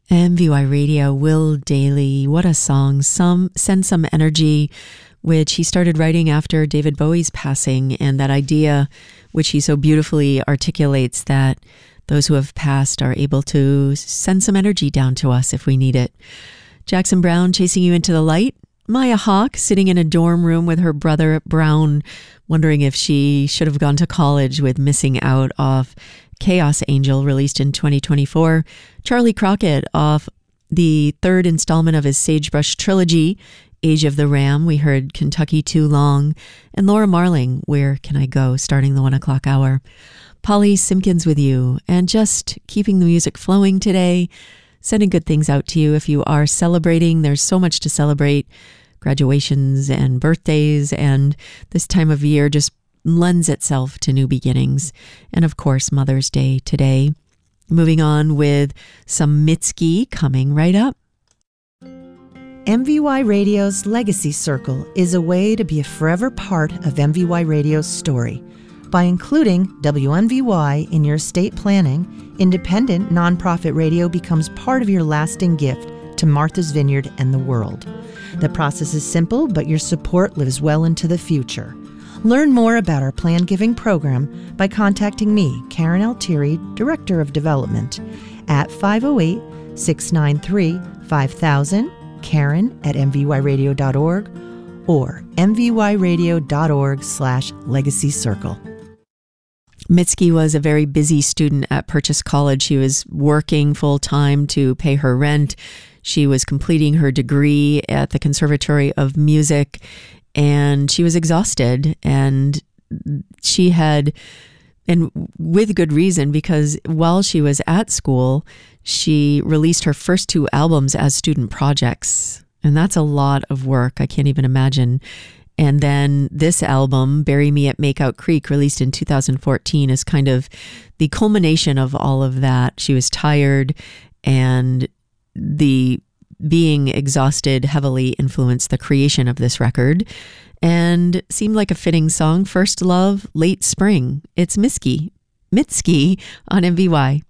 MVY Radio, Will Dailey, what a song. Send Some Energy, which he started writing after David Bowie's passing, and that idea which he so beautifully articulates, that those who have passed are able to send some energy down to us if we need it. Jackson Browne, Chasing You Into the Light. Maya Hawke, sitting in a dorm room with her brother Brown, wondering if she should have gone to college, with Missing Out off Chaos Angel, released in 2024. Charlie Crockett off the third installment of his Sagebrush trilogy, Age of the Ram. We heard Kentucky Too Long. And Laura Marling, Where Can I Go, starting the 1 o'clock hour. Polly Simpkins with you, and just keeping the music flowing today, sending good things out to you. If you are celebrating, there's so much to celebrate. Graduations and birthdays, and this time of year just lends itself to new beginnings. And of course, Mother's Day today. Moving on with some Mitski coming right up. MVY Radio's Legacy Circle is a way to be a forever part of MVY Radio's story. By including WMVY in your estate planning, independent nonprofit radio becomes part of your lasting gift to Martha's Vineyard and the world. The process is simple, but your support lives well into the future. Learn more about our Plan Giving program by contacting me, Karen Altieri, Director of Development, at 508-693-5000, Karen@mvyradio.org, or mvyradio.org/Legacy Circle. Mitski was a very busy student at Purchase College. She was working full-time to pay her rent. She was completing her degree at the Conservatory of Music, and she was exhausted. And she had, and with good reason, because while she was at school, she released her first 2 albums as student projects. And that's a lot of work. I can't even imagine. And then this album, Bury Me at Makeout Creek, released in 2014, is kind of the culmination of all of that. She was tired, and the being exhausted heavily influenced the creation of this record, and seemed like a fitting song. First Love, Late Spring. It's Mitski on MVY.